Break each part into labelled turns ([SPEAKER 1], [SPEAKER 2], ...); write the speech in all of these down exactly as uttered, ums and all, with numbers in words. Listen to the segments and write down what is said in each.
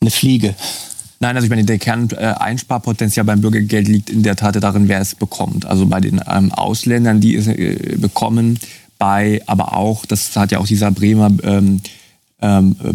[SPEAKER 1] eine Fliege.
[SPEAKER 2] Nein, also ich meine, der Kerneinsparpotenzial beim Bürgergeld liegt in der Tat darin, wer es bekommt. Also bei den ähm, Ausländern, die es äh, bekommen, bei aber auch, das hat ja auch dieser Bremer ähm, ähm, äh,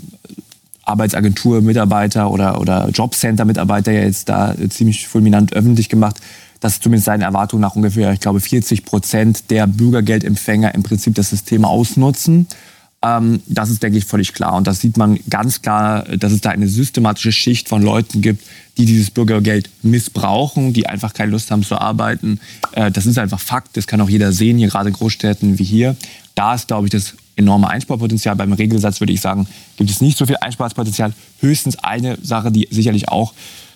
[SPEAKER 2] Arbeitsagentur-Mitarbeiter oder, oder Jobcenter-Mitarbeiter ja jetzt da äh, ziemlich fulminant öffentlich gemacht, dass zumindest seinen Erwartungen nach ungefähr, ich glaube, vierzig Prozent der Bürgergeldempfänger im Prinzip das System ausnutzen. Ähm, das ist, denke ich, völlig klar. Und das sieht man ganz klar, dass es da eine systematische Schicht von Leuten gibt, die dieses Bürgergeld missbrauchen, die einfach keine Lust haben zu arbeiten. Äh, das ist einfach Fakt. Das kann auch jeder sehen, hier gerade in Großstädten wie hier. Da ist, glaube ich, das enorme Einsparpotenzial. Beim Regelsatz würde ich sagen, gibt es nicht so viel Einsparpotenzial. Höchstens eine Sache, die sicherlich auch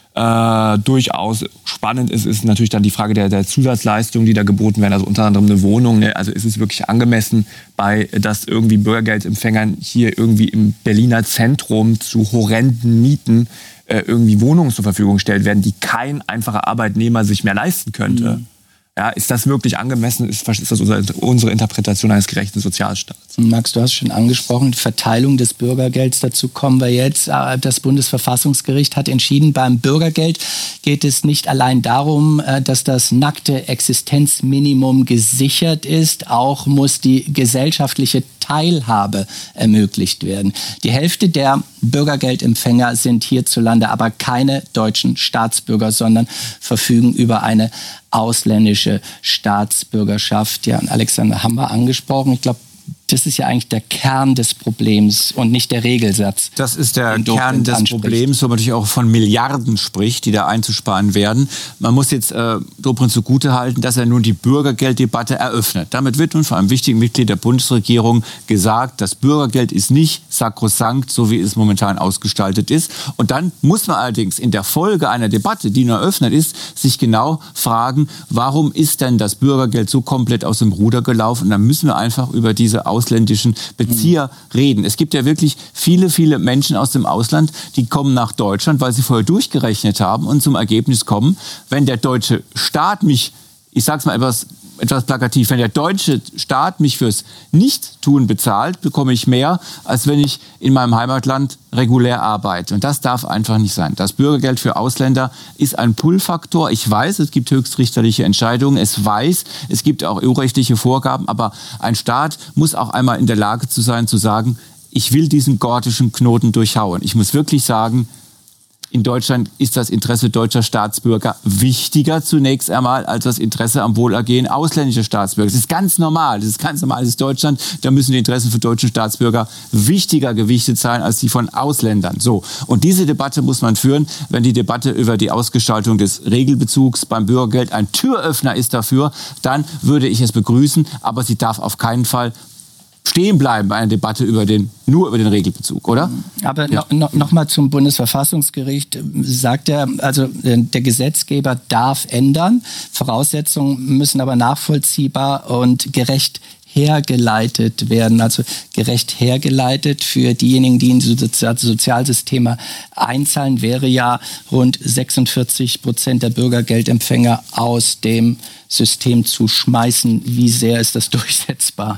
[SPEAKER 2] Äh, durchaus spannend ist, ist natürlich dann die Frage der, der Zusatzleistungen, die da geboten werden. Also unter anderem eine Wohnung. Ne? Also ist es wirklich angemessen, bei dass irgendwie Bürgergeldempfängern hier irgendwie im Berliner Zentrum zu horrenden Mieten äh, irgendwie Wohnungen zur Verfügung gestellt werden, die kein einfacher Arbeitnehmer sich mehr leisten könnte. Mhm. Ja, ist das wirklich angemessen? Ist, ist das unsere, unsere Interpretation eines gerechten Sozialstaats?
[SPEAKER 1] Max, du hast schon angesprochen, die Verteilung des Bürgergelds, dazu kommen wir jetzt. Das Bundesverfassungsgericht hat entschieden, beim Bürgergeld geht es nicht allein darum, dass das nackte Existenzminimum gesichert ist, auch muss die gesellschaftliche Teilhabe ermöglicht werden. Die Hälfte der Bürgergeldempfänger sind hierzulande aber keine deutschen Staatsbürger, sondern verfügen über eine ausländische Staatsbürgerschaft. Ja, und Alexander haben wir angesprochen. Ich glaube, das ist ja eigentlich der Kern des Problems und nicht der Regelsatz.
[SPEAKER 3] Das ist der Kern des anspricht. Problems, wo man natürlich auch von Milliarden spricht, die da einzusparen werden. Man muss jetzt äh, Dobrindt zugutehalten, dass er nun die Bürgergelddebatte eröffnet. Damit wird nun von einem wichtigen Mitglied der Bundesregierung gesagt, das Bürgergeld ist nicht sakrosankt, so wie es momentan ausgestaltet ist. Und dann muss man allerdings in der Folge einer Debatte, die nur eröffnet ist, sich genau fragen, warum ist denn das Bürgergeld so komplett aus dem Ruder gelaufen? Und dann müssen wir einfach über diese ausländischen Bezieher mhm. reden. Es gibt ja wirklich viele, viele Menschen aus dem Ausland, die kommen nach Deutschland, weil sie vorher durchgerechnet haben und zum Ergebnis kommen, wenn der deutsche Staat mich, ich sag's mal etwas, etwas plakativ, wenn der deutsche Staat mich fürs Nichttun bezahlt, bekomme ich mehr, als wenn ich in meinem Heimatland regulär arbeite. Und das darf einfach nicht sein. Das Bürgergeld für Ausländer ist ein Pull-Faktor. Ich weiß, es gibt höchstrichterliche Entscheidungen. Es weiß, es gibt auch E U-rechtliche Vorgaben. Aber ein Staat muss auch einmal in der Lage zu sein, zu sagen, ich will diesen gordischen Knoten durchhauen. Ich muss wirklich sagen, in Deutschland ist das Interesse deutscher Staatsbürger wichtiger zunächst einmal als das Interesse am Wohlergehen ausländischer Staatsbürger. Das ist ganz normal. Das ist ganz normal. Das ist Deutschland. Da müssen die Interessen für deutsche Staatsbürger wichtiger gewichtet sein als die von Ausländern. So. Und diese Debatte muss man führen, wenn die Debatte über die Ausgestaltung des Regelbezugs beim Bürgergeld ein Türöffner ist dafür, dann würde ich es begrüßen. Aber sie darf auf keinen Fall stehen bleiben bei einer Debatte über den, nur über den Regelbezug, oder?
[SPEAKER 1] Aber ja. no, no, noch mal zum Bundesverfassungsgericht sagt er, also der Gesetzgeber darf ändern, Voraussetzungen müssen aber nachvollziehbar und gerecht hergeleitet werden, also gerecht hergeleitet für diejenigen, die in die Sozialsysteme einzahlen, wäre ja rund sechsundvierzig Prozent der Bürgergeldempfänger aus dem System zu schmeißen. Wie sehr ist das durchsetzbar?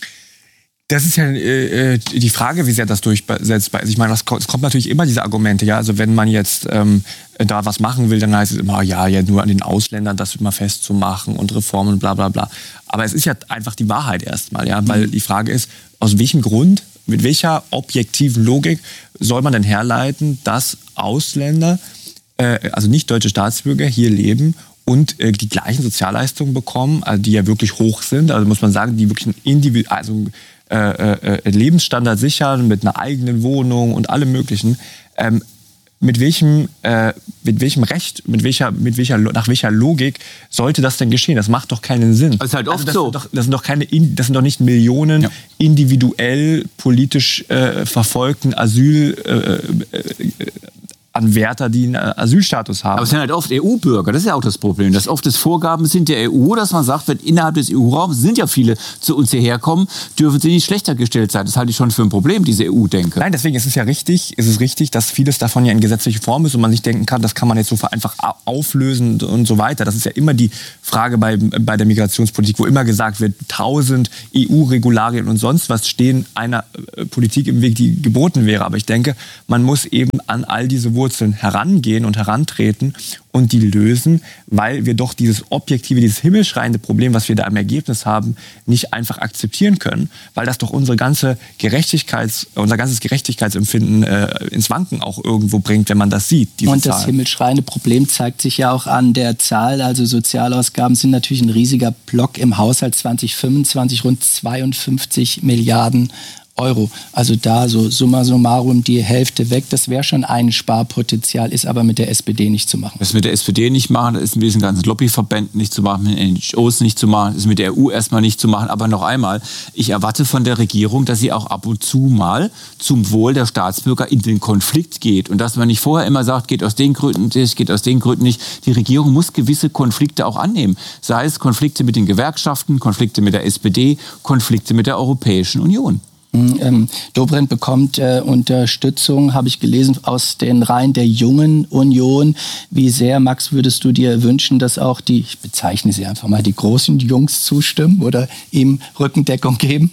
[SPEAKER 2] Das ist ja äh, die Frage, wie sehr das durchsetzbar ist. Ich meine, es kommt natürlich immer diese Argumente. Ja? Also wenn man jetzt ähm, da was machen will, dann heißt es immer, ja, ja, nur an den Ausländern das immer festzumachen und Reformen und bla bla bla. Aber es ist ja einfach die Wahrheit erstmal. Ja? Weil die Frage ist, aus welchem Grund, mit welcher objektiven Logik soll man denn herleiten, dass Ausländer, äh, also nicht deutsche Staatsbürger, hier leben und äh, die gleichen Sozialleistungen bekommen, also die ja wirklich hoch sind. Also muss man sagen, die wirklich ein Individu- also Äh, äh, Lebensstandard sichern, mit einer eigenen Wohnung und allem Möglichen. Ähm, mit welchem, äh, mit welchem Recht, mit welcher, mit welcher, nach welcher Logik sollte das denn geschehen? Das macht doch keinen Sinn.
[SPEAKER 3] Das ist halt oft
[SPEAKER 2] also das
[SPEAKER 3] so.
[SPEAKER 2] Sind doch, das sind doch keine, das sind doch nicht Millionen ja. individuell politisch äh, verfolgten Asyl äh, äh, Anwärter, die einen Asylstatus haben.
[SPEAKER 3] Aber es sind halt oft E U-Bürger, das ist ja auch das Problem. Dass oft das Vorgaben sind der E U, dass man sagt, wenn innerhalb des E U-Raums sind ja viele zu uns hierher kommen, dürfen sie nicht schlechter gestellt sein. Das halte ich schon für ein Problem, diese E U-Denke.
[SPEAKER 2] Nein, deswegen ist es ja richtig, ist es richtig, dass vieles davon ja in gesetzliche Form ist und man nicht denken kann, das kann man jetzt so einfach auflösen und so weiter. Das ist ja immer die Frage bei, bei der Migrationspolitik, wo immer gesagt wird, tausend E U-Regularien und sonst was stehen einer Politik im Weg, die geboten wäre. Aber ich denke, man muss eben an all diese Wurzeln herangehen und herantreten und die lösen, weil wir doch dieses objektive, dieses himmelschreiende Problem, was wir da im Ergebnis haben, nicht einfach akzeptieren können, weil das doch unsere ganze Gerechtigkeits, unser ganzes Gerechtigkeitsempfinden äh, ins Wanken auch irgendwo bringt, wenn man das sieht. Diese
[SPEAKER 1] und das
[SPEAKER 2] Zahl.
[SPEAKER 1] himmelschreiende Problem zeigt sich ja auch an der Zahl. Also Sozialausgaben sind natürlich ein riesiger Block im Haushalt zwanzig fünfundzwanzig, rund zweiundfünfzig Milliarden Euro. Also da so summa summarum die Hälfte weg. Das wäre schon ein Sparpotenzial, ist aber mit der S P D nicht zu machen.
[SPEAKER 3] Das ist mit der S P D nicht machen, das ist mit diesen ganzen Lobbyverbänden nicht zu machen, mit den N G Os nicht zu machen, das ist mit der E U erstmal nicht zu machen. Aber noch einmal, ich erwarte von der Regierung, dass sie auch ab und zu mal zum Wohl der Staatsbürger in den Konflikt geht. Und dass man nicht vorher immer sagt, geht aus den Gründen nicht, geht aus den Gründen nicht. Die Regierung muss gewisse Konflikte auch annehmen. Sei es Konflikte mit den Gewerkschaften, Konflikte mit der S P D, Konflikte mit der Europäischen Union.
[SPEAKER 1] Ähm, Dobrindt bekommt äh, Unterstützung, habe ich gelesen, aus den Reihen der Jungen Union. Wie sehr, Max, würdest du dir wünschen, dass auch die, ich bezeichne sie einfach mal, die großen Jungs zustimmen oder ihm Rückendeckung geben?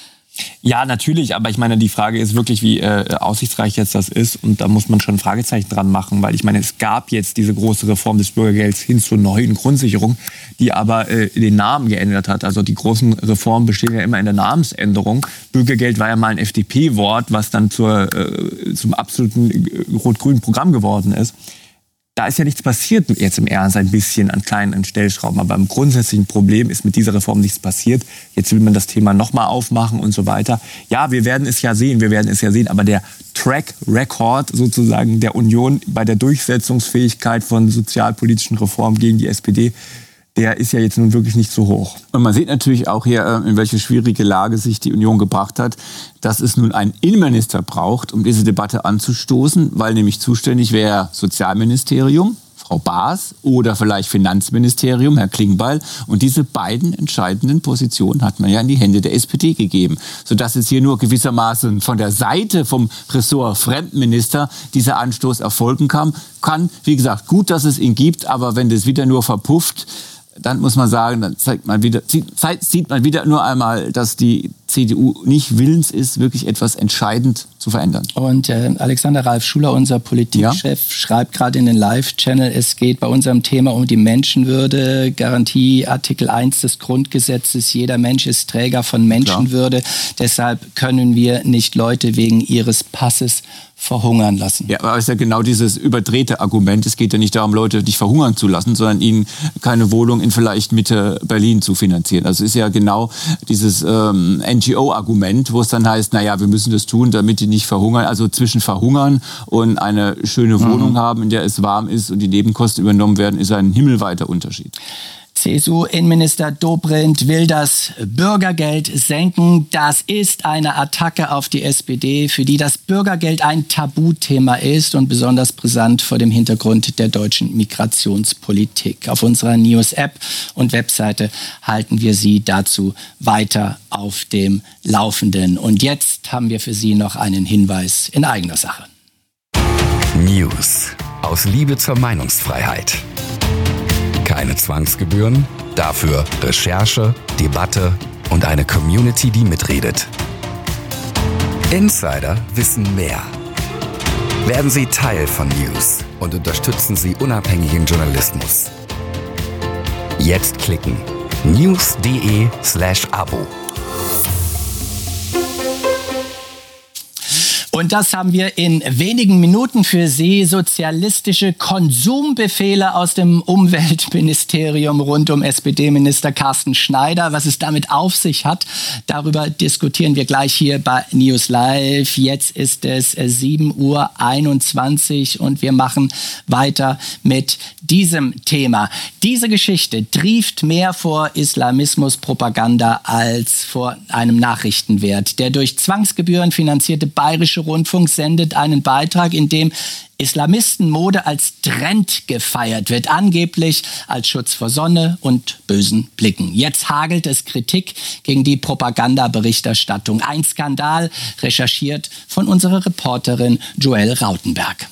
[SPEAKER 2] Ja, natürlich, aber ich meine, die Frage ist wirklich, wie äh, aussichtsreich jetzt das ist und da muss man schon ein Fragezeichen dran machen, weil ich meine, es gab jetzt diese große Reform des Bürgergelds hin zur neuen Grundsicherung, die aber äh, den Namen geändert hat. Also die großen Reformen bestehen ja immer in der Namensänderung. Bürgergeld war ja mal ein F D P-Wort, was dann zur, äh, zum absoluten rot-grünen Programm geworden ist. Da ist ja nichts passiert jetzt im Ernst, ein bisschen an kleinen Stellschrauben. Aber beim grundsätzlichen Problem ist mit dieser Reform nichts passiert. Jetzt will man das Thema nochmal aufmachen und so weiter. Ja, wir werden es ja sehen, wir werden es ja sehen. Aber der Track Record sozusagen der Union bei der Durchsetzungsfähigkeit von sozialpolitischen Reformen gegen die S P D, der ist ja jetzt nun wirklich nicht so hoch.
[SPEAKER 3] Und man sieht natürlich auch hier, in welche schwierige Lage sich die Union gebracht hat, dass es nun einen Innenminister braucht, um diese Debatte anzustoßen, weil nämlich zuständig wäre Sozialministerium, Frau Baas, oder vielleicht Finanzministerium, Herr Klingbeil. Und diese beiden entscheidenden Positionen hat man ja in die Hände der S P D gegeben, sodass es hier nur gewissermaßen von der Seite vom Ressort Fremdenminister dieser Anstoß erfolgen kann. kann. Wie gesagt, gut, dass es ihn gibt, aber wenn das wieder nur verpufft, dann muss man sagen, dann zeigt man wieder, sieht man wieder nur einmal, dass die C D U nicht willens ist, wirklich etwas entscheidend zu verändern.
[SPEAKER 1] Und äh, Alexander Ralf Schuler, unser Politikchef, ja? schreibt gerade in den Live-Channel, es geht bei unserem Thema um die Menschenwürde, Garantie Artikel eins des Grundgesetzes, jeder Mensch ist Träger von Menschenwürde, klar. Deshalb können wir nicht Leute wegen ihres Passes verhungern lassen.
[SPEAKER 3] Ja, aber es ist ja genau dieses überdrehte Argument. Es geht ja nicht darum, Leute nicht verhungern zu lassen, sondern ihnen keine Wohnung in vielleicht Mitte Berlin zu finanzieren. Also es ist ja genau dieses ähm, N G O-Argument, wo es dann heißt, naja, wir müssen das tun, damit die nicht verhungern. Also zwischen verhungern und eine schöne Wohnung mhm. haben, in der es warm ist und die Nebenkosten übernommen werden, ist ein himmelweiter Unterschied.
[SPEAKER 1] C S U-Innenminister Dobrindt will das Bürgergeld senken. Das ist eine Attacke auf die S P D, für die das Bürgergeld ein Tabuthema ist und besonders brisant vor dem Hintergrund der deutschen Migrationspolitik. Auf unserer News-App und Webseite halten wir Sie dazu weiter auf dem Laufenden. Und jetzt haben wir für Sie noch einen Hinweis in eigener Sache.
[SPEAKER 4] News aus Liebe zur Meinungsfreiheit. Keine Zwangsgebühren, dafür Recherche, Debatte und eine Community, die mitredet. Insider wissen mehr. Werden Sie Teil von News und unterstützen Sie unabhängigen Journalismus. Jetzt klicken news.de slash Abo.
[SPEAKER 1] Und das haben wir in wenigen Minuten für Sie. Sozialistische Konsumbefehle aus dem Umweltministerium rund um S P D-Minister Carsten Schneider. Was es damit auf sich hat, darüber diskutieren wir gleich hier bei News Live. Jetzt ist es sieben Uhr einundzwanzig und wir machen weiter mit diesem Thema. Diese Geschichte trieft mehr vor Islamismuspropaganda als vor einem Nachrichtenwert. Der durch Zwangsgebühren finanzierte bayerische Rundfunk sendet einen Beitrag, in dem Islamistenmode als Trend gefeiert wird, angeblich als Schutz vor Sonne und bösen Blicken. Jetzt hagelt es Kritik gegen die Propagandaberichterstattung. Ein Skandal, recherchiert von unserer Reporterin Joelle Rautenberg.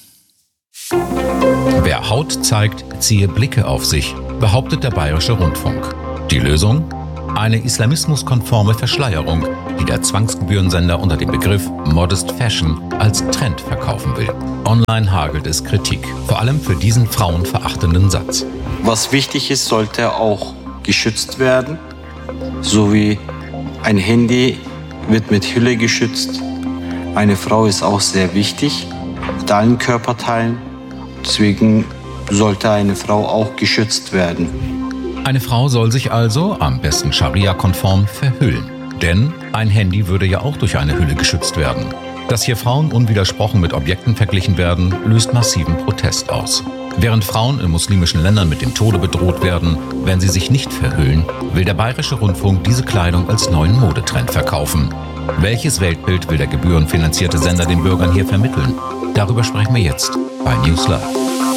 [SPEAKER 5] Wer Haut zeigt, ziehe Blicke auf sich, behauptet der Bayerische Rundfunk. Die Lösung? Eine islamismuskonforme Verschleierung, die der Zwangsgebührensender unter dem Begriff Modest Fashion als Trend verkaufen will. Online hagelt es Kritik, vor allem für diesen frauenverachtenden Satz.
[SPEAKER 6] Was wichtig ist, sollte auch geschützt werden, sowie ein Handy wird mit Hülle geschützt. Eine Frau ist auch sehr wichtig, mit allen Körperteilen, deswegen sollte eine Frau auch geschützt werden.
[SPEAKER 5] Eine Frau soll sich also, am besten Scharia-konform, verhüllen. Denn ein Handy würde ja auch durch eine Hülle geschützt werden. Dass hier Frauen unwidersprochen mit Objekten verglichen werden, löst massiven Protest aus. Während Frauen in muslimischen Ländern mit dem Tode bedroht werden, wenn sie sich nicht verhüllen, will der Bayerische Rundfunk diese Kleidung als neuen Modetrend verkaufen. Welches Weltbild will der gebührenfinanzierte Sender den Bürgern hier vermitteln? Darüber sprechen wir jetzt bei News Live.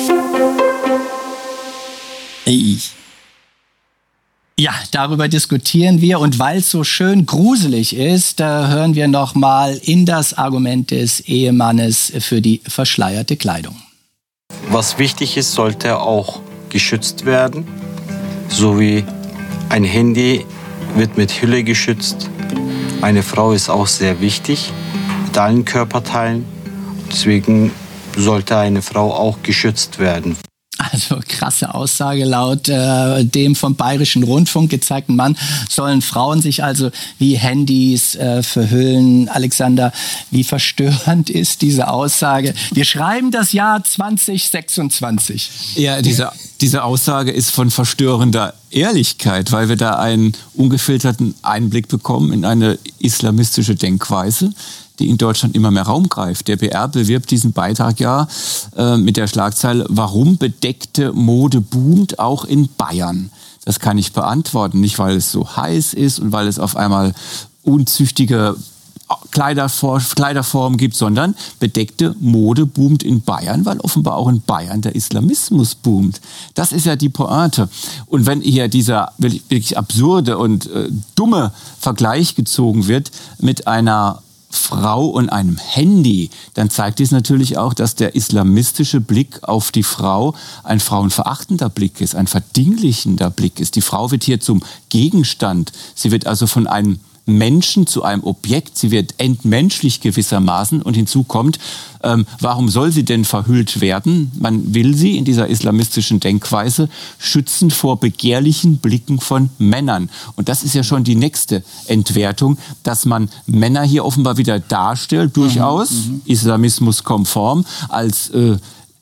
[SPEAKER 1] Ich. Ja, darüber diskutieren wir, und weil es so schön gruselig ist, äh, hören wir noch mal in das Argument des Ehemannes für die verschleierte Kleidung.
[SPEAKER 6] Was wichtig ist, sollte auch geschützt werden, sowie ein Handy wird mit Hülle geschützt. Eine Frau ist auch sehr wichtig, mit allen Körperteilen, deswegen sollte eine Frau auch geschützt werden.
[SPEAKER 1] Also krasse Aussage. Laut äh, dem vom Bayerischen Rundfunk gezeigten Mann sollen Frauen sich also wie Handys äh, verhüllen. Alexander, wie verstörend ist diese Aussage? Wir schreiben das Jahr zwanzig sechsundzwanzig.
[SPEAKER 3] Ja, diese, diese Aussage ist von verstörender Ehrlichkeit, weil wir da einen ungefilterten Einblick bekommen in eine islamistische Denkweise, die in Deutschland immer mehr Raum greift. Der B R bewirbt diesen Beitrag ja äh, mit der Schlagzeile: Warum bedeckte Mode boomt, auch in Bayern. Das kann ich beantworten. Nicht, weil es so heiß ist und weil es auf einmal unzüchtige Kleiderfor- Kleiderformen gibt, sondern bedeckte Mode boomt in Bayern, weil offenbar auch in Bayern der Islamismus boomt. Das ist ja die Pointe. Und wenn hier dieser wirklich absurde und äh, dumme Vergleich gezogen wird mit einer Frau und einem Handy, dann zeigt dies natürlich auch, dass der islamistische Blick auf die Frau ein frauenverachtender Blick ist, ein verdinglichender Blick ist. Die Frau wird hier zum Gegenstand. Sie wird also von einem Menschen zu einem Objekt. Sie wird entmenschlicht gewissermaßen, und hinzu kommt, ähm, warum soll sie denn verhüllt werden? Man will sie in dieser islamistischen Denkweise schützen vor begehrlichen Blicken von Männern. Und das ist ja schon die nächste Entwertung, dass man Männer hier offenbar wieder darstellt, durchaus mhm, islamismuskonform, als äh,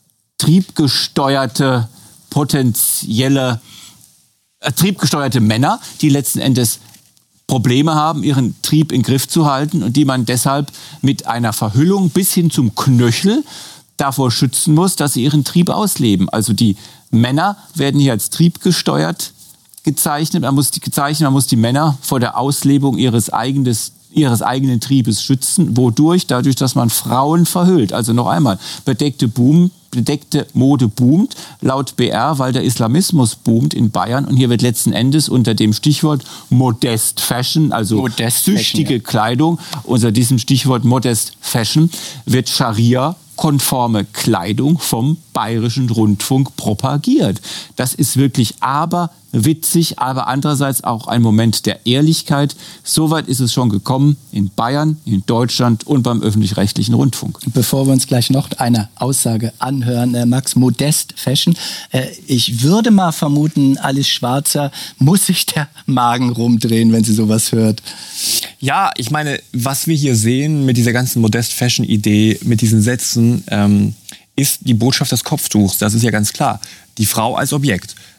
[SPEAKER 3] triebgesteuerte, potenzielle, äh, triebgesteuerte Männer, die letzten Endes Probleme haben, ihren Trieb in Griff zu halten, und die man deshalb mit einer Verhüllung bis hin zum Knöchel davor schützen muss, dass sie ihren Trieb ausleben. Also die Männer werden hier als triebgesteuert gezeichnet. Man muss die, gezeichnet, man muss die Männer vor der Auslebung ihres, eigenes, ihres eigenen Triebes schützen. Wodurch? Dadurch, dass man Frauen verhüllt. Also noch einmal, bedeckte Boom, bedeckte Mode boomt, laut B R, weil der Islamismus boomt in Bayern. Und hier wird letzten Endes unter dem Stichwort Modest Fashion, also
[SPEAKER 1] Modest
[SPEAKER 3] züchtige
[SPEAKER 1] Fashion, ja.
[SPEAKER 3] Kleidung, unter diesem Stichwort Modest Fashion wird Scharia konforme Kleidung vom Bayerischen Rundfunk propagiert. Das ist wirklich aber witzig, aber andererseits auch ein Moment der Ehrlichkeit. Soweit ist es schon gekommen in Bayern, in Deutschland und beim öffentlich-rechtlichen Rundfunk.
[SPEAKER 1] Bevor wir uns gleich noch eine Aussage anhören, äh, Max, Modest Fashion. Äh, ich würde mal vermuten, Alice Schwarzer muss sich der Magen rumdrehen, wenn sie sowas hört.
[SPEAKER 2] Ja, ich meine, was wir hier sehen mit dieser ganzen Modest-Fashion-Idee, mit diesen Sätzen, ähm, ist die Botschaft des Kopftuchs. Das ist ja ganz klar. Die Frau als Objekt.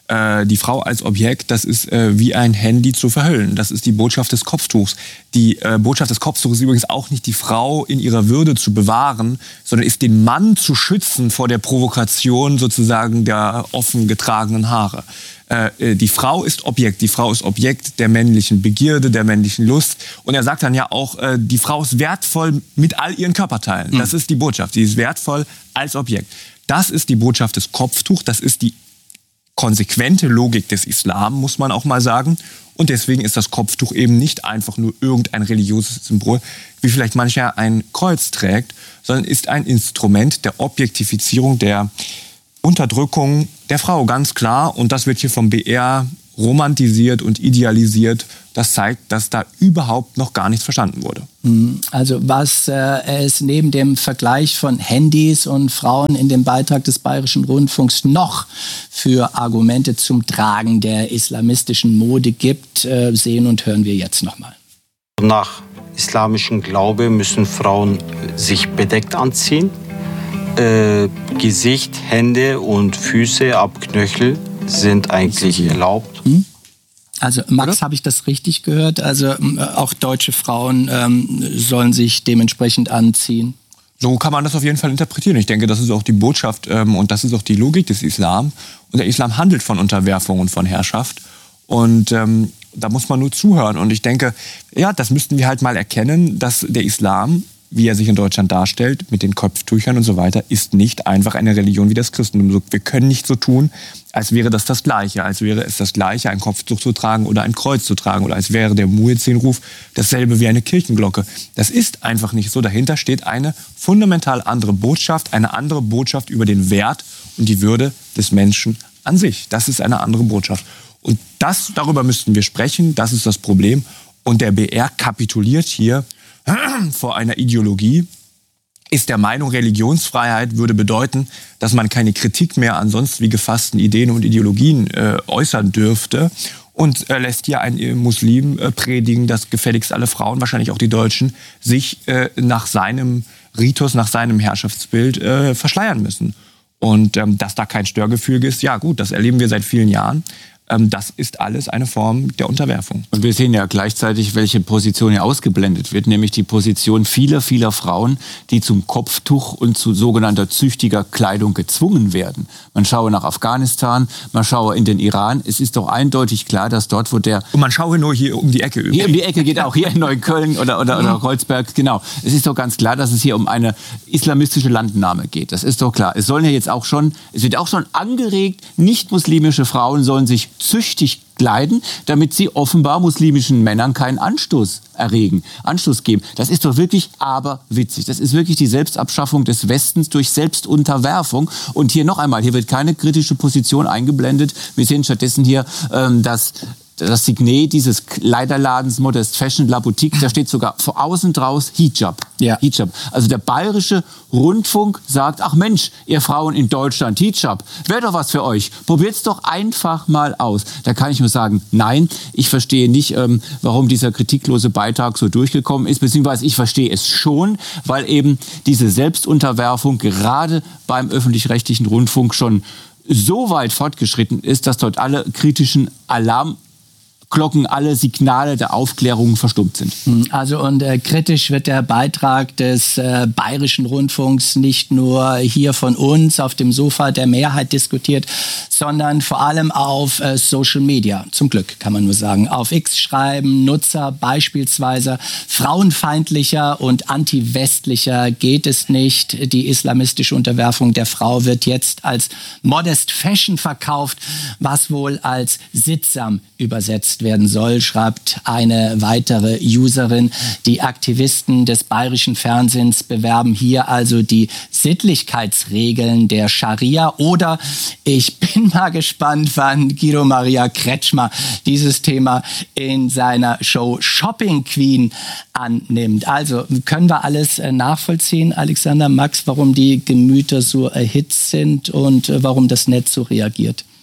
[SPEAKER 2] äh, die Frau als Objekt, das ist äh, wie ein Handy zu verhüllen. Das ist die Botschaft des Kopftuchs. Die äh, Botschaft des Kopftuchs ist übrigens auch nicht, die Frau in ihrer Würde zu bewahren, sondern ist, den Mann zu schützen vor der Provokation sozusagen der offen getragenen Haare. Äh, die Frau ist Objekt. Die Frau ist Objekt der männlichen Begierde, der männlichen Lust. Und er sagt dann ja auch, äh, die Frau ist wertvoll mit all ihren Körperteilen. Mhm. Das ist die Botschaft. Sie ist wertvoll als Objekt. Das ist die Botschaft des Kopftuchs. Das ist die konsequente Logik des Islam, muss man auch mal sagen. Und deswegen ist das Kopftuch eben nicht einfach nur irgendein religiöses Symbol, wie vielleicht mancher ein Kreuz trägt, sondern ist ein Instrument der Objektifizierung, der Unterdrückung der Frau, ganz klar. Und das wird hier vom B R romantisiert und idealisiert. Das zeigt, dass da überhaupt noch gar nichts verstanden wurde.
[SPEAKER 1] Also was äh, es neben dem Vergleich von Handys und Frauen in dem Beitrag des Bayerischen Rundfunks noch für Argumente zum Tragen der islamistischen Mode gibt, äh, sehen und hören wir jetzt nochmal.
[SPEAKER 6] Nach islamischem Glaube müssen Frauen sich bedeckt anziehen. Äh, Gesicht, Hände und Füße ab Knöchel sind eigentlich erlaubt.
[SPEAKER 1] Hm? Also Max, habe ich das richtig gehört? Also auch deutsche Frauen ähm, sollen sich dementsprechend anziehen?
[SPEAKER 2] So kann man das auf jeden Fall interpretieren. Ich denke, das ist auch die Botschaft ähm, und das ist auch die Logik des Islam. Und der Islam handelt von Unterwerfung und von Herrschaft. Und ähm, da muss man nur zuhören. Und ich denke, ja, das müssten wir halt mal erkennen, dass der Islam, wie er sich in Deutschland darstellt, mit den Kopftüchern und so weiter, ist nicht einfach eine Religion wie das Christentum. Wir können nicht so tun, als wäre das das Gleiche, als wäre es das Gleiche, ein Kopftuch zu tragen oder ein Kreuz zu tragen oder als wäre der Muezzin-Ruf dasselbe wie eine Kirchenglocke. Das ist einfach nicht so. Dahinter steht eine fundamental andere Botschaft, eine andere Botschaft über den Wert und die Würde des Menschen an sich. Das ist eine andere Botschaft. Und das, darüber müssten wir sprechen, das ist das Problem. Und der B R kapituliert hier vor einer Ideologie, ist der Meinung, Religionsfreiheit würde bedeuten, dass man keine Kritik mehr an sonst wie gefassten Ideen und Ideologien äh, äußern dürfte und äh, lässt hier einen Muslim äh, predigen, dass gefälligst alle Frauen, wahrscheinlich auch die Deutschen, sich äh, nach seinem Ritus, nach seinem Herrschaftsbild äh, verschleiern müssen. Und ähm, dass da kein Störgefühl ist, ja gut, das erleben wir seit vielen Jahren. Das ist alles eine Form der Unterwerfung.
[SPEAKER 3] Und wir sehen ja gleichzeitig, welche Position hier ausgeblendet wird, nämlich die Position vieler, vieler Frauen, die zum Kopftuch und zu sogenannter züchtiger Kleidung gezwungen werden. Man schaue nach Afghanistan, man schaue in den Iran. Es ist doch eindeutig klar, dass dort, wo der...
[SPEAKER 2] Und man schaue nur hier um die Ecke.
[SPEAKER 3] Hier um die Ecke geht auch, hier in Neukölln oder, oder, oder Kreuzberg, genau. Es ist doch ganz klar, dass es hier um eine islamistische Landnahme geht. Das ist doch klar. Es sollen ja jetzt auch schon, es wird auch schon angeregt, nicht-muslimische Frauen sollen sich züchtig kleiden, damit sie offenbar muslimischen Männern keinen Anstoß erregen, Anstoß geben. Das ist doch wirklich aberwitzig. Das ist wirklich die Selbstabschaffung des Westens durch Selbstunterwerfung. Und hier noch einmal, hier wird keine kritische Position eingeblendet. Wir sehen stattdessen hier, ähm, dass das Signet dieses Kleiderladens Modest Fashion La Boutique, da steht sogar vor außen draus Hijab.
[SPEAKER 1] Ja.
[SPEAKER 3] Hijab. Also der Bayerische Rundfunk sagt, ach Mensch, ihr Frauen in Deutschland, Hijab, wäre doch was für euch. Probiert's doch einfach mal aus. Da kann ich nur sagen, nein, ich verstehe nicht, ähm, warum dieser kritiklose Beitrag so durchgekommen ist, beziehungsweise ich verstehe es schon, weil eben diese Selbstunterwerfung gerade beim öffentlich-rechtlichen Rundfunk schon so weit fortgeschritten ist, dass dort alle kritischen Alarm Glocken, alle Signale der Aufklärung verstummt sind.
[SPEAKER 1] Also und äh, kritisch wird der Beitrag des äh, Bayerischen Rundfunks nicht nur hier von uns auf dem Sofa der Mehrheit diskutiert, sondern vor allem auf äh, Social Media. Zum Glück, kann man nur sagen. Auf X schreiben Nutzer beispielsweise, frauenfeindlicher und anti-westlicher geht es nicht. Die islamistische Unterwerfung der Frau wird jetzt als Modest Fashion verkauft, was wohl als sittsam übersetzt werden soll, schreibt eine weitere Userin. Die Aktivisten des bayerischen Fernsehens bewerben hier also die Sittlichkeitsregeln der Scharia. Oder ich bin mal gespannt, wann Guido Maria Kretschmer dieses Thema in seiner Show Shopping Queen annimmt. Also können wir alles nachvollziehen, Alexander, Max, warum die Gemüter so erhitzt sind und warum das Netz so reagiert?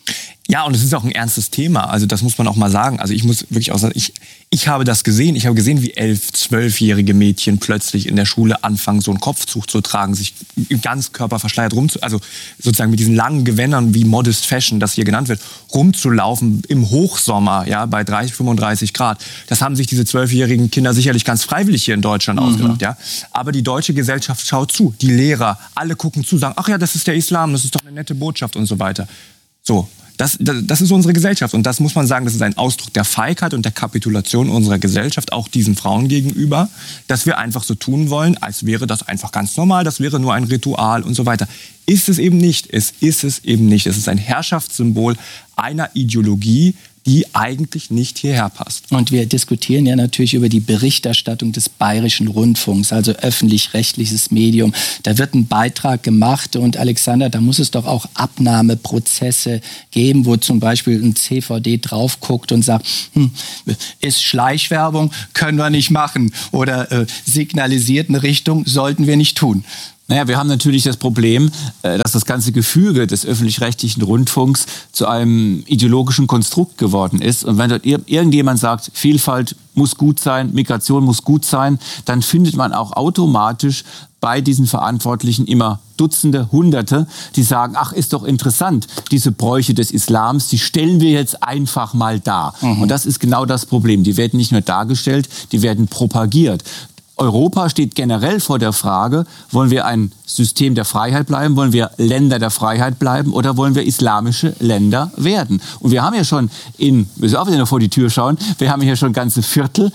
[SPEAKER 2] Ja, und es ist auch ein ernstes Thema. Also das muss man auch mal sagen. Also ich muss wirklich auch sagen, ich, ich habe das gesehen. Ich habe gesehen, wie elf-, zwölfjährige Mädchen plötzlich in der Schule anfangen, so einen Kopftuch zu tragen, sich ganz körperverschleiert rumzu, also sozusagen mit diesen langen Gewändern wie Modest Fashion, das hier genannt wird, rumzulaufen im Hochsommer, ja, bei dreißig, fünfunddreißig Grad. Das haben sich diese zwölfjährigen Kinder sicherlich ganz freiwillig hier in Deutschland mhm. ausgedacht, ja. Aber die deutsche Gesellschaft schaut zu. Die Lehrer, alle gucken zu, sagen, ach ja, das ist der Islam, das ist doch eine nette Botschaft und so weiter. So. Das, das, das ist unsere Gesellschaft und das muss man sagen, das ist ein Ausdruck der Feigheit und der Kapitulation unserer Gesellschaft, auch diesen Frauen gegenüber, dass wir einfach so tun wollen, als wäre das einfach ganz normal, das wäre nur ein Ritual und so weiter. Ist es eben nicht, es ist es eben nicht. Es ist ein Herrschaftssymbol einer Ideologie, die eigentlich nicht hierher passt.
[SPEAKER 1] Und wir diskutieren ja natürlich über die Berichterstattung des Bayerischen Rundfunks, also öffentlich-rechtliches Medium. Da wird ein Beitrag gemacht und Alexander, da muss es doch auch Abnahmeprozesse geben, wo zum Beispiel ein C V D drauf guckt und sagt, hm, ist Schleichwerbung, können wir nicht machen oder äh, signalisiert eine Richtung, sollten wir nicht tun.
[SPEAKER 3] Naja, wir haben natürlich das Problem, dass das ganze Gefüge des öffentlich-rechtlichen Rundfunks zu einem ideologischen Konstrukt geworden ist. Und wenn dort irgendjemand sagt, Vielfalt muss gut sein, Migration muss gut sein, dann findet man auch automatisch bei diesen Verantwortlichen immer Dutzende, Hunderte, die sagen, ach, ist doch interessant, diese Bräuche des Islams, die stellen wir jetzt einfach mal dar. Mhm. Und das ist genau das Problem. Die werden nicht nur dargestellt, die werden propagiert. Europa steht generell vor der Frage, wollen wir ein System der Freiheit bleiben, wollen wir Länder der Freiheit bleiben oder wollen wir islamische Länder werden? Und wir haben ja schon in, müssen wir auch wieder vor die Tür schauen, wir haben hier schon ganze Viertel,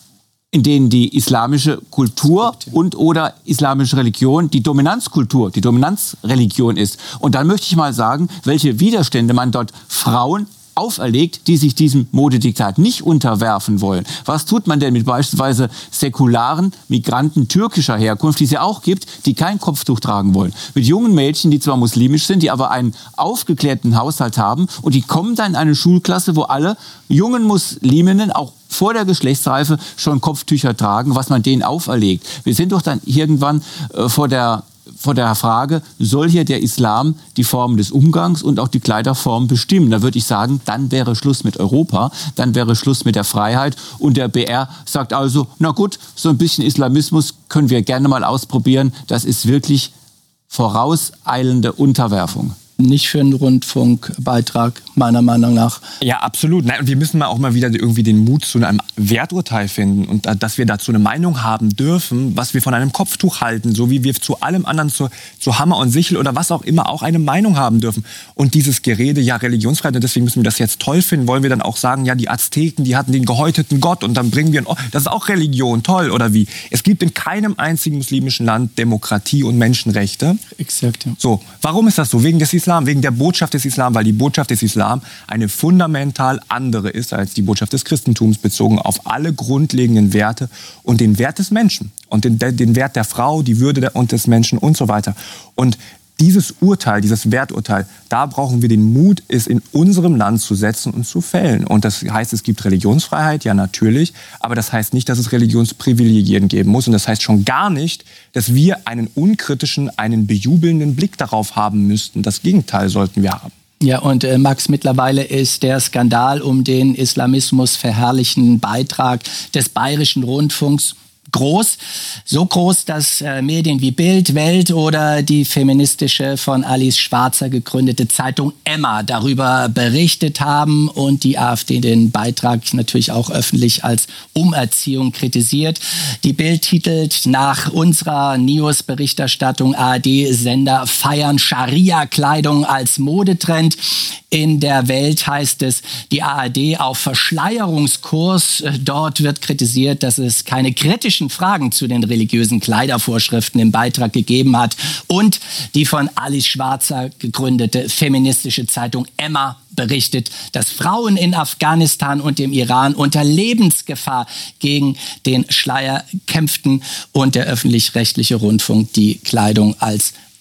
[SPEAKER 3] in denen die islamische Kultur und oder islamische Religion die Dominanzkultur, die Dominanzreligion ist. Und dann möchte ich mal sagen, welche Widerstände man dort Frauen auferlegt, die sich diesem Modediktat nicht unterwerfen wollen. Was tut man denn mit beispielsweise säkularen Migranten türkischer Herkunft, die es ja auch gibt, die kein Kopftuch tragen wollen? Mit jungen Mädchen, die zwar muslimisch sind, die aber einen aufgeklärten Haushalt haben und die kommen dann in eine Schulklasse, wo alle jungen Musliminnen auch vor der Geschlechtsreife schon Kopftücher tragen, was man denen auferlegt. Wir sind doch dann irgendwann äh, vor der vor der Frage, soll hier der Islam die Form des Umgangs und auch die Kleiderform bestimmen? Da würde ich sagen, dann wäre Schluss mit Europa, dann wäre Schluss mit der Freiheit. Und der B R sagt also, na gut, so ein bisschen Islamismus können wir gerne mal ausprobieren. Das ist wirklich vorauseilende Unterwerfung.
[SPEAKER 1] Nicht für einen Rundfunkbeitrag, meiner Meinung nach.
[SPEAKER 2] Ja, absolut. Nein, und wir müssen mal auch mal wieder irgendwie den Mut zu einem Werturteil finden und dass wir dazu eine Meinung haben dürfen, was wir von einem Kopftuch halten, so wie wir zu allem anderen, zu, zu Hammer und Sichel oder was auch immer, auch eine Meinung haben dürfen. Und dieses Gerede, ja, Religionsfreiheit, und deswegen müssen wir das jetzt toll finden, wollen wir dann auch sagen, ja, die Azteken, die hatten den gehäuteten Gott und dann bringen wir, ein, oh, das ist auch Religion, toll, oder wie? Es gibt in keinem einzigen muslimischen Land Demokratie und Menschenrechte.
[SPEAKER 1] Exakt, ja.
[SPEAKER 2] So, warum ist das so? Wegen des Islam, wegen der Botschaft des Islam, weil die Botschaft des Islam eine fundamental andere ist als die Botschaft des Christentums, bezogen auf alle grundlegenden Werte und den Wert des Menschen und den, den Wert der Frau, die Würde der, und des Menschen und so weiter. Und dieses Urteil, dieses Werturteil, da brauchen wir den Mut, es in unserem Land zu setzen und zu fällen. Und das heißt, es gibt Religionsfreiheit, ja natürlich, aber das heißt nicht, dass es Religionsprivilegien geben muss. Und das heißt schon gar nicht, dass wir einen unkritischen, einen bejubelnden Blick darauf haben müssten. Das Gegenteil sollten wir haben.
[SPEAKER 1] Ja, und äh, Max, mittlerweile ist der Skandal um den Islamismus verherrlichenden Beitrag des Bayerischen Rundfunks groß. So groß, dass äh, Medien wie Bild, Welt oder die feministische von Alice Schwarzer gegründete Zeitung Emma darüber berichtet haben und die AfD den Beitrag natürlich auch öffentlich als Umerziehung kritisiert. Die Bild titelt nach unserer News-Berichterstattung, A R D-Sender feiern Scharia-Kleidung als Modetrend. In der Welt heißt es, die A R D auf Verschleierungskurs. Dort wird kritisiert, dass es keine kritischen Fragen zu den religiösen Kleidervorschriften im Beitrag gegeben hat. Und die von Alice Schwarzer gegründete feministische Zeitung Emma berichtet, dass Frauen in Afghanistan und dem Iran unter Lebensgefahr gegen den Schleier kämpften und der öffentlich-rechtliche Rundfunk die Kleidung als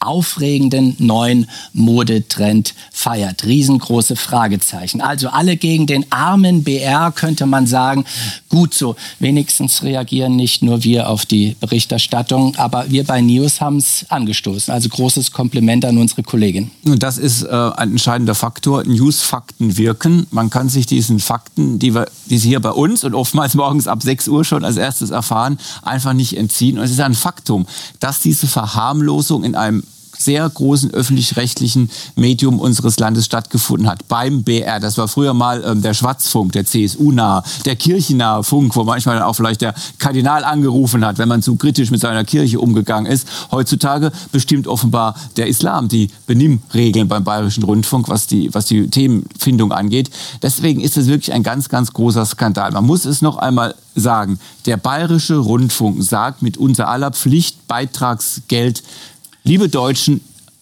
[SPEAKER 1] aufregenden neuen Modetrend feiert. Riesengroße Fragezeichen. Also alle gegen den armen B R, könnte man sagen. Gut so, wenigstens reagieren nicht nur wir auf die Berichterstattung, aber wir bei News haben es angestoßen. Also großes Kompliment an unsere Kollegin.
[SPEAKER 3] Und das ist äh, ein entscheidender Faktor. News-Fakten wirken. Man kann sich diesen Fakten, die wir, die Sie hier bei uns und oftmals morgens ab sechs Uhr schon als erstes erfahren, einfach nicht entziehen. Und es ist ein Faktum, dass diese Verharmlosung in einem sehr großen öffentlich-rechtlichen Medium unseres Landes stattgefunden hat. Beim B R. Das war früher mal ähm, der Schwarzfunk, der C S U-nahe, der kirchennahe Funk, wo manchmal dann auch vielleicht der Kardinal angerufen hat, wenn man zu kritisch mit seiner Kirche umgegangen ist. Heutzutage bestimmt offenbar der Islam die Benimmregeln beim Bayerischen Rundfunk, was die, was die Themenfindung angeht. Deswegen ist es wirklich ein ganz, ganz großer Skandal. Man muss es noch einmal sagen. Der Bayerische Rundfunk sagt mit unser aller Pflicht Beitragsgeld: Liebe Deutschen,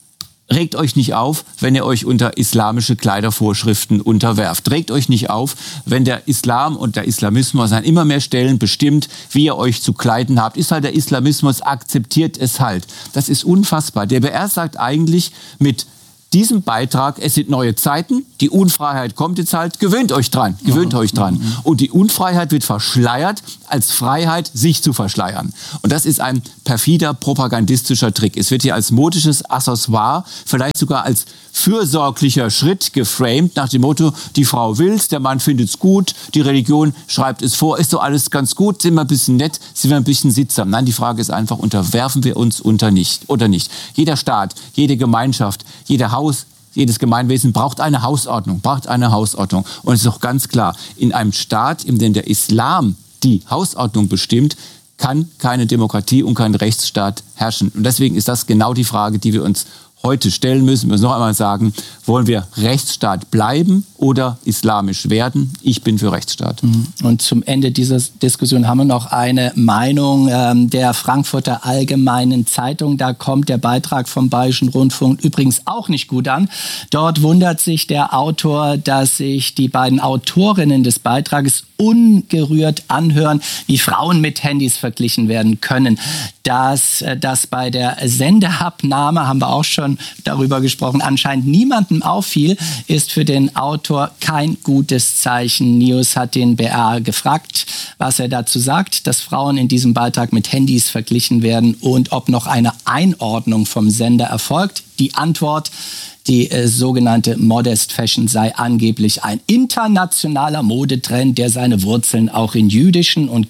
[SPEAKER 3] regt euch nicht auf, wenn ihr euch unter islamische Kleidervorschriften unterwerft. Regt euch nicht auf, wenn der Islam und der Islamismus an immer mehr Stellen bestimmt, wie ihr euch zu kleiden habt. Ist halt der Islamismus, akzeptiert es halt. Das ist unfassbar. Der B R sagt eigentlich mit diesem Beitrag, es sind neue Zeiten, die Unfreiheit kommt jetzt halt, gewöhnt euch dran, gewöhnt euch dran. Und die Unfreiheit wird verschleiert als Freiheit, sich zu verschleiern. Und das ist ein perfider propagandistischer Trick. Es wird hier als modisches Accessoire, vielleicht sogar als fürsorglicher Schritt geframed, nach dem Motto, die Frau will's, der Mann findet's gut, die Religion schreibt es vor, ist doch alles ganz gut, sind wir ein bisschen nett, sind wir ein bisschen sittsam. Nein, die Frage ist einfach, unterwerfen wir uns unter nicht, oder nicht? Jeder Staat, jede Gemeinschaft, jeder Haus, jedes Gemeinwesen braucht eine Hausordnung, braucht eine Hausordnung. Und es ist doch ganz klar, in einem Staat, in dem der Islam die Hausordnung bestimmt, kann keine Demokratie und kein Rechtsstaat herrschen. Und deswegen ist das genau die Frage, die wir uns heute stellen müssen. Wir müssen noch einmal sagen, wollen wir Rechtsstaat bleiben oder islamisch werden? Ich bin für Rechtsstaat.
[SPEAKER 1] Und zum Ende dieser Diskussion haben wir noch eine Meinung ähm, der Frankfurter Allgemeinen Zeitung. Da kommt der Beitrag vom Bayerischen Rundfunk übrigens auch nicht gut an. Dort wundert sich der Autor, dass sich die beiden Autorinnen des Beitrages ungerührt anhören, wie Frauen mit Handys verglichen werden können. Dass das bei der Sendeabnahme, haben wir auch schon darüber gesprochen, anscheinend niemandem auffiel, ist für den Autor kein gutes Zeichen. News hat den B R gefragt, was er dazu sagt, dass Frauen in diesem Beitrag mit Handys verglichen werden und ob noch eine Einordnung vom Sender erfolgt. Die Antwort: Die äh, sogenannte Modest Fashion sei angeblich ein internationaler Modetrend, der seine Wurzeln auch in jüdischen und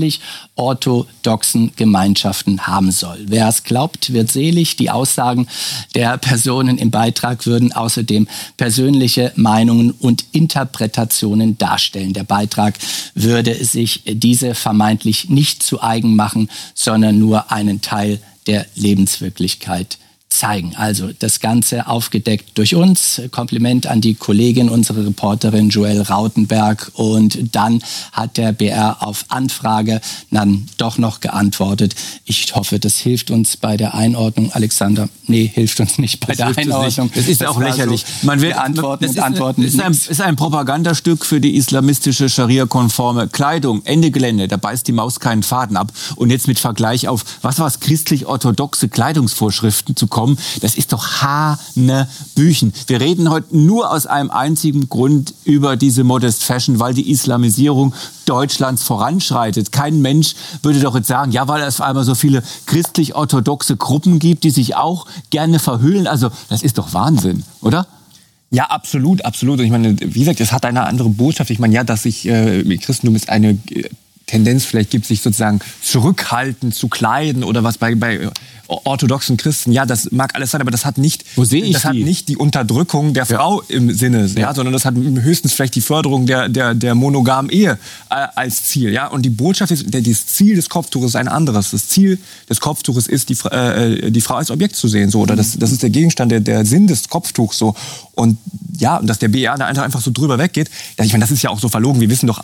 [SPEAKER 1] christlich-orthodoxen Gemeinschaften haben soll. Wer es glaubt, wird selig. Die Aussagen der Personen im Beitrag würden außerdem persönliche Meinungen und Interpretationen darstellen. Der Beitrag würde sich diese vermeintlich nicht zu eigen machen, sondern nur einen Teil der Lebenswirklichkeit zeigen. Also das Ganze aufgedeckt durch uns. Kompliment an die Kollegin, unsere Reporterin Joelle Rautenberg. Und dann hat der B R auf Anfrage dann doch noch geantwortet. Ich hoffe, das hilft uns bei der Einordnung. Alexander, nee, hilft uns nicht bei
[SPEAKER 3] das
[SPEAKER 1] der Einordnung.
[SPEAKER 3] Das ist ja auch lächerlich.
[SPEAKER 1] So,
[SPEAKER 3] man will
[SPEAKER 1] antworten und
[SPEAKER 3] ist,
[SPEAKER 1] antworten.
[SPEAKER 3] Ist ein, ist ein Propagandastück für die islamistische Scharia-konforme Kleidung. Ende Gelände. Da beißt die Maus keinen Faden ab. Und jetzt mit Vergleich auf, was war es, christlich-orthodoxe Kleidungsvorschriften zu kommen, das ist doch Hanebüchen. Wir reden heute nur aus einem einzigen Grund über diese Modest Fashion, weil die Islamisierung Deutschlands voranschreitet. Kein Mensch würde doch jetzt sagen, ja, weil es auf einmal so viele christlich-orthodoxe Gruppen gibt, die sich auch gerne verhüllen. Also das ist doch Wahnsinn, oder?
[SPEAKER 2] Ja, absolut, absolut. Und ich meine, wie gesagt, es hat eine andere Botschaft. Ich meine, ja, dass sich äh, Christentum ist eine äh, Tendenz vielleicht gibt, sich sozusagen zurückhaltend zu kleiden oder was bei, bei orthodoxen Christen. Ja, das mag alles sein, aber das hat nicht,
[SPEAKER 3] Wo sehe ich
[SPEAKER 2] das
[SPEAKER 3] die?
[SPEAKER 2] hat nicht die Unterdrückung der
[SPEAKER 3] Ja.
[SPEAKER 2] Frau im Sinne, ja. Ja, sondern das hat höchstens vielleicht die Förderung der, der, der monogamen Ehe äh, als Ziel. Ja? Und die Botschaft ist, der, das Ziel des Kopftuches ist ein anderes. Das Ziel des Kopftuches ist, die, äh, die Frau als Objekt zu sehen. So. Oder das, das ist der Gegenstand, der, der Sinn des Kopftuchs. So. Und ja, und dass der B R da einfach so drüber weggeht, ja, ich meine, das ist ja auch so verlogen. Wir wissen doch alle,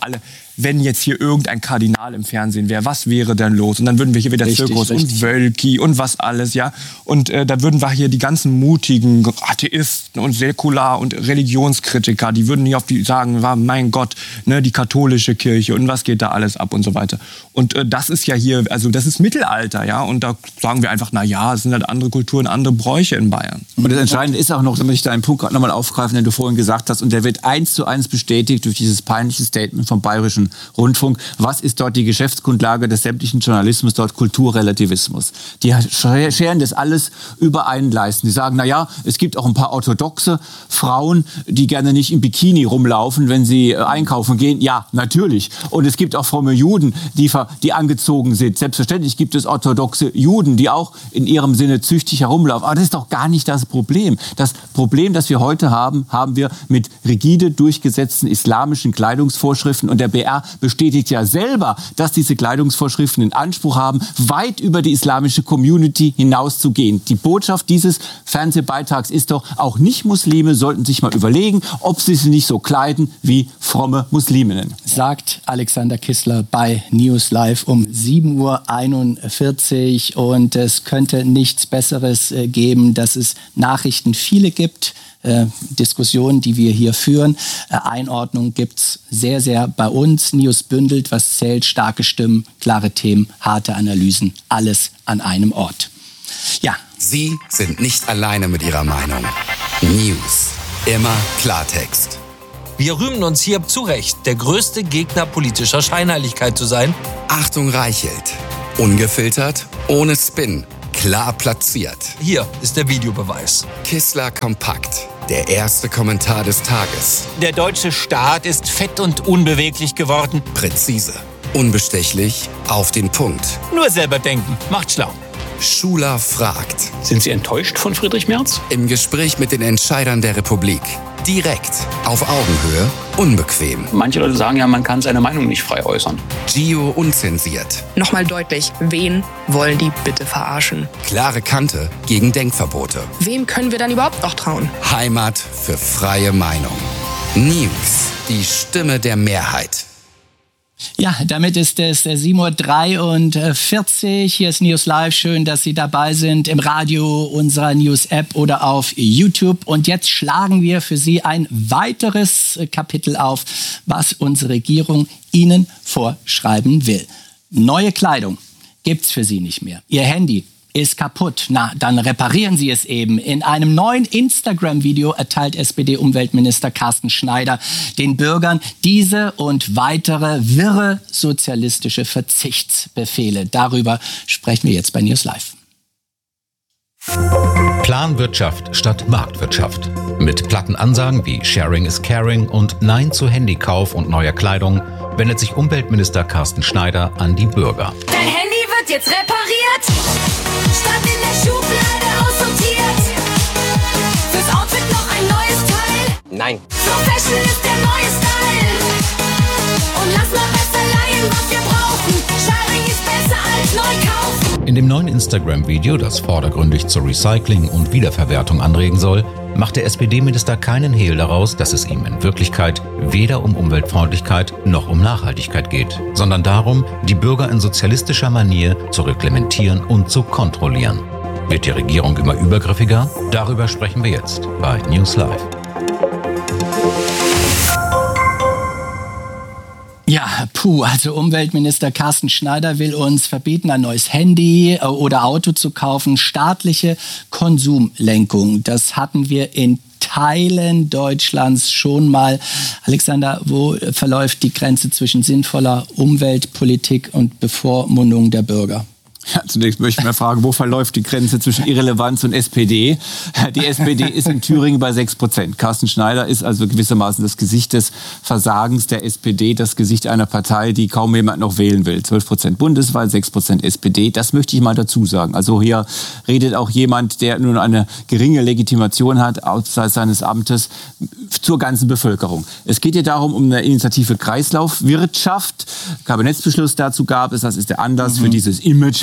[SPEAKER 2] wenn jetzt hier irgendein Kardinal im Fernsehen wäre, was wäre denn los? Und dann würden wir hier wieder richtig, Zirkus richtig. und Wölki und was alles, ja. Und äh, da würden wir hier die ganzen mutigen Atheisten und Säkular- und Religionskritiker, die würden hier auf die sagen, mein Gott, ne, die katholische Kirche und was geht da alles ab und so weiter. Und äh, das ist ja hier, also das ist Mittelalter, ja. Und da sagen wir einfach, na ja, es sind halt andere Kulturen, andere Bräuche in Bayern.
[SPEAKER 3] Und das Entscheidende ist auch noch, damit ich deinen Punkt nochmal aufgreifen, den du vorhin gesagt hast, und der wird eins zu eins bestätigt durch dieses peinliche Statement vom Bayerischen Rundfunk. Was ist dort die Geschäftsgrundlage des sämtlichen Journalismus? Dort Kulturrelativismus. Die scheren das alles über einen Leisten. Die sagen, na ja, es gibt auch ein paar orthodoxe Frauen, die gerne nicht im Bikini rumlaufen, wenn sie einkaufen gehen. Ja, natürlich. Und es gibt auch fromme Juden, die, die angezogen sind. Selbstverständlich gibt es orthodoxe Juden, die auch in ihrem Sinne züchtig herumlaufen. Aber das ist doch gar nicht das Problem. Das Problem, das wir heute haben, haben wir mit rigide durchgesetzten islamischen Kleidungsvorschriften. Und der B R bestätigt ja selber, dass diese Kleidungsvorschriften den Anspruch haben, weit über die islamische Community hinauszugehen. Die Botschaft dieses Fernsehbeitrags ist doch, auch Nicht-Muslime sollten sich mal überlegen, ob sie sich nicht so kleiden wie fromme Musliminnen.
[SPEAKER 1] Sagt Alexander Kissler bei News Live um sieben Uhr einundvierzig. Und es könnte nichts Besseres geben, dass es Nachrichten viele gibt. Äh, Diskussionen, die wir hier führen. Äh, Einordnung gibt's sehr, sehr bei uns. News bündelt, was zählt, starke Stimmen, klare Themen, harte Analysen, alles an einem Ort. Ja.
[SPEAKER 4] Sie sind nicht alleine mit Ihrer Meinung. News. Immer Klartext.
[SPEAKER 7] Wir rühmen uns hier zu Recht, der größte Gegner politischer Scheinheiligkeit zu sein.
[SPEAKER 4] Achtung Reichelt. Ungefiltert, ohne Spin. Klar platziert.
[SPEAKER 7] Hier ist der Videobeweis.
[SPEAKER 4] Kissler kompakt. Der erste Kommentar des Tages.
[SPEAKER 8] Der deutsche Staat ist fett und unbeweglich geworden.
[SPEAKER 4] Präzise. Unbestechlich. Auf den Punkt.
[SPEAKER 8] Nur selber denken. Macht schlau.
[SPEAKER 4] Schuler fragt.
[SPEAKER 9] Sind Sie enttäuscht von Friedrich Merz?
[SPEAKER 4] Im Gespräch mit den Entscheidern der Republik. Direkt. Auf Augenhöhe. Unbequem.
[SPEAKER 9] Manche Leute sagen ja, man kann seine Meinung nicht frei äußern.
[SPEAKER 4] Gio unzensiert.
[SPEAKER 10] Nochmal deutlich, wen wollen die bitte verarschen?
[SPEAKER 4] Klare Kante gegen Denkverbote.
[SPEAKER 10] Wem können wir dann überhaupt noch trauen?
[SPEAKER 4] Heimat für freie Meinung. News. Die Stimme der Mehrheit.
[SPEAKER 1] Ja, damit ist es sieben Uhr dreiundvierzig. Hier ist News Live. Schön, dass Sie dabei sind im Radio, unserer News-App oder auf YouTube. Und jetzt schlagen wir für Sie ein weiteres Kapitel auf, was unsere Regierung Ihnen vorschreiben will. Neue Kleidung gibt's für Sie nicht mehr. Ihr Handy ist kaputt. Na, dann reparieren Sie es eben. In einem neuen Instagram-Video erteilt S P D-Umweltminister Carsten Schneider den Bürgern diese und weitere wirre sozialistische Verzichtsbefehle. Darüber sprechen wir jetzt bei News Live.
[SPEAKER 5] Planwirtschaft statt Marktwirtschaft. Mit platten Ansagen wie Sharing is Caring und Nein zu Handykauf und neuer Kleidung wendet sich Umweltminister Carsten Schneider an die Bürger.
[SPEAKER 11] Dein Handy wird jetzt repariert, statt in der Schublade aussortiert. Fürs Outfit noch ein neues Teil.
[SPEAKER 8] Nein.
[SPEAKER 11] So Fashion ist der neue Style. Und lass mal besser leihen, was wir brauchen. Sharing ist besser als neu kaufen.
[SPEAKER 5] In dem neuen Instagram-Video, das vordergründig zur Recycling und Wiederverwertung anregen soll, macht der S P D-Minister keinen Hehl daraus, dass es ihm in Wirklichkeit weder um Umweltfreundlichkeit noch um Nachhaltigkeit geht, sondern darum, die Bürger in sozialistischer Manier zu reglementieren und zu kontrollieren. Wird die Regierung immer übergriffiger? Darüber sprechen wir jetzt bei News Live.
[SPEAKER 1] Ja, puh, also Umweltminister Carsten Schneider will uns verbieten, ein neues Handy oder Auto zu kaufen. Staatliche Konsumlenkung, das hatten wir in Teilen Deutschlands schon mal. Alexander, wo verläuft die Grenze zwischen sinnvoller Umweltpolitik und Bevormundung der Bürger?
[SPEAKER 3] Ja, zunächst möchte ich mal fragen, wo verläuft die Grenze zwischen Irrelevanz und S P D? Die S P D ist in Thüringen bei sechs Prozent. Carsten Schneider ist also gewissermaßen das Gesicht des Versagens der S P D, das Gesicht einer Partei, die kaum jemand noch wählen will. zwölf Prozent Bundeswahl, sechs Prozent S P D. Das möchte ich mal dazu sagen. Also hier redet auch jemand, der nur eine geringe Legitimation hat, außerhalb seines Amtes, zur ganzen Bevölkerung. Es geht hier darum, um eine Initiative Kreislaufwirtschaft. Kabinettsbeschluss dazu gab es. Das ist der Anlass mhm. für dieses Image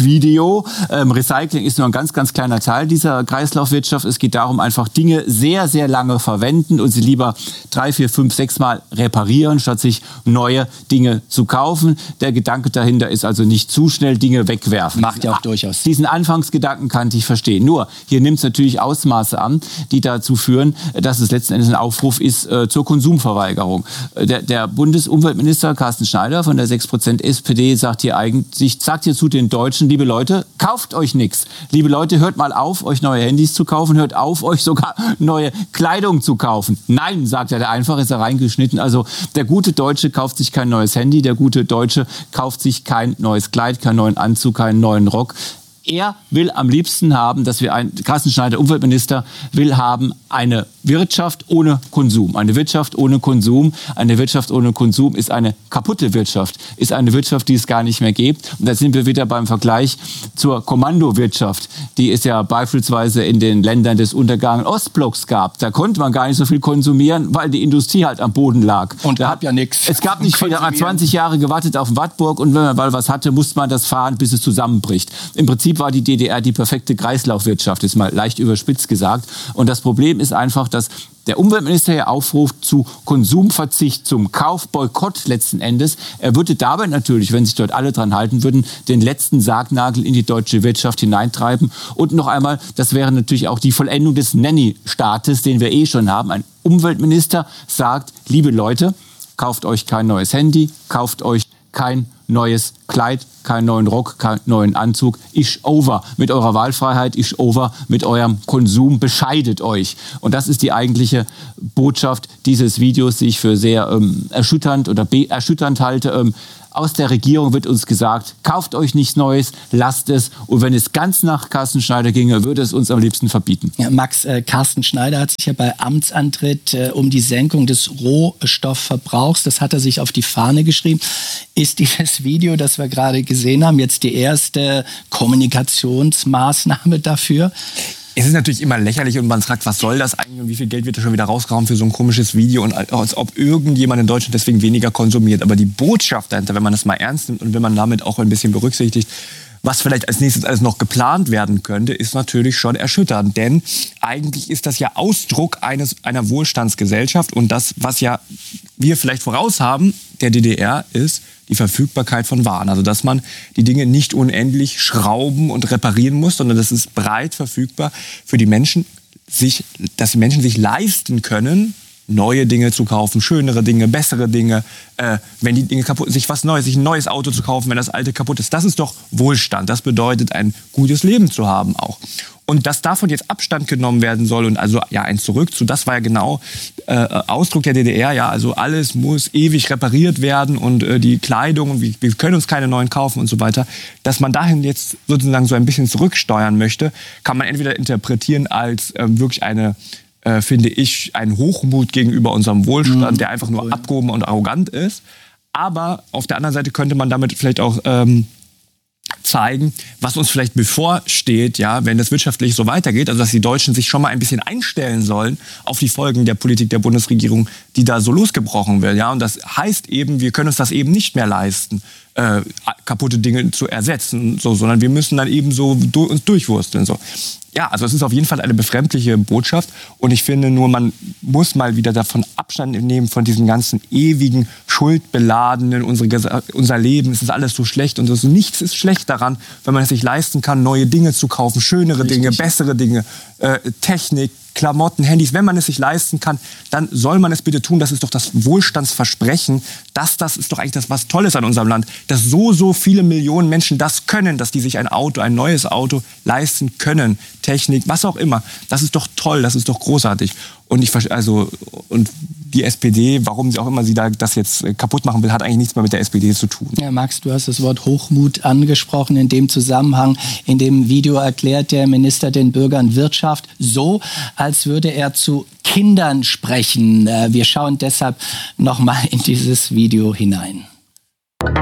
[SPEAKER 3] Video. Ähm, Recycling ist nur ein ganz, ganz kleiner Teil dieser Kreislaufwirtschaft. Es geht darum, einfach Dinge sehr, sehr lange verwenden und sie lieber drei, vier, fünf, sechs Mal reparieren, statt sich neue Dinge zu kaufen. Der Gedanke dahinter ist also nicht zu schnell Dinge wegwerfen.
[SPEAKER 1] Macht ja auch durchaus.
[SPEAKER 3] Diesen Anfangsgedanken kann ich verstehen. Nur, hier nimmt es natürlich Ausmaße an, die dazu führen, dass es letzten Endes ein Aufruf ist äh, zur Konsumverweigerung. Der, der Bundesumweltminister Carsten Schneider von der sechs Prozent S P D sagt hier eigentlich, sagt hier zu den Deutschen, liebe Leute, kauft euch nichts. Liebe Leute, hört mal auf, euch neue Handys zu kaufen, hört auf, euch sogar neue Kleidung zu kaufen. Nein, sagt er, der einfach ist er reingeschnitten. Also der gute Deutsche kauft sich kein neues Handy, der gute Deutsche kauft sich kein neues Kleid, keinen neuen Anzug, keinen neuen Rock. Er will am liebsten haben, dass wir ein, Carsten Schneider, Umweltminister, will haben eine Wirtschaft ohne Konsum. Eine Wirtschaft ohne Konsum. Eine Wirtschaft ohne Konsum ist eine kaputte Wirtschaft. Ist eine Wirtschaft, die es gar nicht mehr gibt. Und da sind wir wieder beim Vergleich zur Kommandowirtschaft, die es ja beispielsweise in den Ländern des untergegangenen Ostblocks gab. Da konnte man gar nicht so viel konsumieren, weil die Industrie halt am Boden lag.
[SPEAKER 1] Und da hat ja nichts.
[SPEAKER 3] Es gab nicht viel. Man hat zwanzig Jahre gewartet auf Wartburg und wenn man mal was hatte, musste man das fahren, bis es zusammenbricht. Im Prinzip war die D D R die perfekte Kreislaufwirtschaft, ist mal leicht überspitzt gesagt. Und das Problem ist einfach, dass der Umweltminister hier aufruft zu Konsumverzicht, zum Kaufboykott letzten Endes. Er würde dabei natürlich, wenn sich dort alle dran halten würden, den letzten Sargnagel in die deutsche Wirtschaft hineintreiben. Und noch einmal, das wäre natürlich auch die Vollendung des Nanny-Staates, den wir eh schon haben. Ein Umweltminister sagt, liebe Leute, kauft euch kein neues Handy, kauft euch kein neues Kleid, keinen neuen Rock, keinen neuen Anzug. Ish over mit eurer Wahlfreiheit, ish over mit eurem Konsum. Bescheidet euch. Und das ist die eigentliche Botschaft dieses Videos, die ich für sehr ähm, erschütternd oder be- erschütternd halte. Ähm, Aus der Regierung wird uns gesagt, kauft euch nichts Neues, lasst es. Und wenn es ganz nach Carsten Schneider ginge, würde es uns am liebsten verbieten.
[SPEAKER 1] Ja, Max, äh, Carsten Schneider hat sich ja bei Amtsantritt äh, um die Senkung des Rohstoffverbrauchs, das hat er sich auf die Fahne geschrieben. Ist dieses Video, das wir gerade gesehen haben, jetzt die erste Kommunikationsmaßnahme dafür?
[SPEAKER 2] Es ist natürlich immer lächerlich und man fragt, was soll das eigentlich und wie viel Geld wird da schon wieder rausgehauen für so ein komisches Video und als ob irgendjemand in Deutschland deswegen weniger konsumiert. Aber die Botschaft dahinter, wenn man das mal ernst nimmt und wenn man damit auch ein bisschen berücksichtigt, was vielleicht als nächstes alles noch geplant werden könnte, ist natürlich schon erschütternd. Denn eigentlich ist das ja Ausdruck eines, einer Wohlstandsgesellschaft und das, was ja wir vielleicht voraus haben, der D D R, ist die Verfügbarkeit von Waren. Also dass man die Dinge nicht unendlich schrauben und reparieren muss, sondern das ist breit verfügbar für die Menschen, sich, dass die Menschen sich leisten können, neue Dinge zu kaufen, schönere Dinge, bessere Dinge, äh, wenn die Dinge kaputt sind, sich was Neues, sich ein neues Auto zu kaufen, wenn das alte kaputt ist. Das ist doch Wohlstand. Das bedeutet, ein gutes Leben zu haben auch. Und dass davon jetzt Abstand genommen werden soll und also ja ein Zurück zu, das war ja genau äh, Ausdruck der D D R, ja, also alles muss ewig repariert werden und äh, die Kleidung und wir, wir können uns keine neuen kaufen und so weiter. Dass man dahin jetzt sozusagen so ein bisschen zurücksteuern möchte, kann man entweder interpretieren als äh, wirklich eine Äh, finde ich, ein Hochmut gegenüber unserem Wohlstand, mhm. der einfach nur abgehoben und arrogant ist. Aber auf der anderen Seite könnte man damit vielleicht auch ähm, zeigen, was uns vielleicht bevorsteht, ja, wenn das wirtschaftlich so weitergeht, also dass die Deutschen sich schon mal ein bisschen einstellen sollen auf die Folgen der Politik der Bundesregierung, die da so losgebrochen wird. Ja. Und das heißt eben, wir können uns das eben nicht mehr leisten, äh, kaputte Dinge zu ersetzen, so, sondern wir müssen dann eben so du- uns durchwursteln. So. Ja, also es ist auf jeden Fall eine befremdliche Botschaft und ich finde nur, man muss mal wieder davon Abstand nehmen, von diesen ganzen ewigen, schuldbeladenen, unsere, unser Leben, es ist alles so schlecht und so. Nichts ist schlecht daran, wenn man es sich leisten kann, neue Dinge zu kaufen, schönere Richtig. Dinge, bessere Dinge, äh, Technik, Klamotten, Handys. Wenn man es sich leisten kann, dann soll man es bitte tun. Das ist doch das Wohlstandsversprechen. Das, das ist doch eigentlich das, was Tolles an unserem Land. Dass so, so viele Millionen Menschen das können, dass die sich ein Auto, ein neues Auto leisten können. Technik, was auch immer. Das ist doch toll, das ist doch großartig. Und ich, also, und die S P D, warum sie auch immer sie da das jetzt kaputt machen will, hat eigentlich nichts mehr mit der S P D zu tun.
[SPEAKER 1] Ja, Max, du hast das Wort Hochmut angesprochen in dem Zusammenhang. In dem Video erklärt der Minister den Bürgern Wirtschaft so, als würde er zu Kindern sprechen. Wir schauen deshalb noch mal in dieses Video hinein.